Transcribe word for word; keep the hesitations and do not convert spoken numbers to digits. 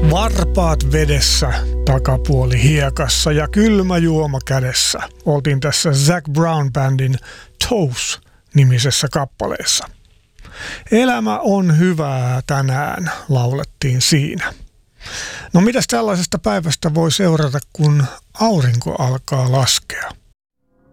Varpaat vedessä, takapuoli hiekassa ja kylmä juoma kädessä. Oltiin tässä Zac Brown Bandin Toes-nimisessä kappaleessa. Elämä on hyvää tänään, laulettiin siinä. No mitäs tällaisesta päivästä voi seurata, kun aurinko alkaa laskea?